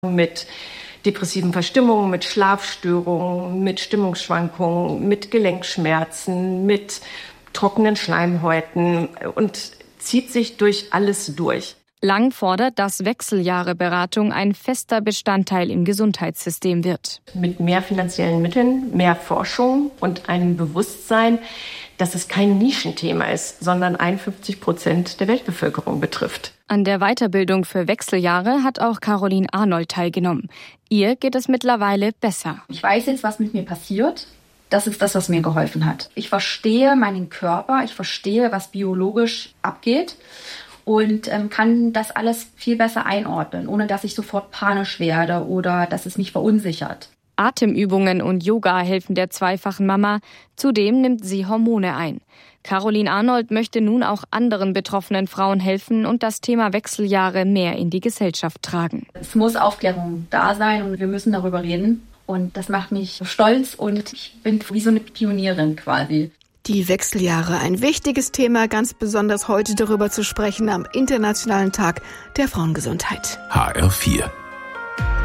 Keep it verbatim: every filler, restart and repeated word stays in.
Mit depressiven Verstimmungen, mit Schlafstörungen, mit Stimmungsschwankungen, mit Gelenkschmerzen, mit trockenen Schleimhäuten und zieht sich durch alles durch. Lang fordert, dass Wechseljahre-Beratung ein fester Bestandteil im Gesundheitssystem wird. Mit mehr finanziellen Mitteln, mehr Forschung und einem Bewusstsein, dass es kein Nischenthema ist, sondern einundfünfzig Prozent der Weltbevölkerung betrifft. An der Weiterbildung für Wechseljahre hat auch Caroline Arnold teilgenommen. Ihr geht es mittlerweile besser. Ich weiß jetzt, was mit mir passiert. Das ist das, was mir geholfen hat. Ich verstehe meinen Körper, ich verstehe, was biologisch abgeht und ähm, kann das alles viel besser einordnen, ohne dass ich sofort panisch werde oder dass es mich verunsichert. Atemübungen und Yoga helfen der zweifachen Mama. Zudem nimmt sie Hormone ein. Caroline Arnold möchte nun auch anderen betroffenen Frauen helfen und das Thema Wechseljahre mehr in die Gesellschaft tragen. Es muss Aufklärung da sein und wir müssen darüber reden. Und das macht mich stolz und ich bin wie so eine Pionierin quasi. Die Wechseljahre, ein wichtiges Thema, ganz besonders heute darüber zu sprechen am Internationalen Tag der Frauengesundheit. H R vier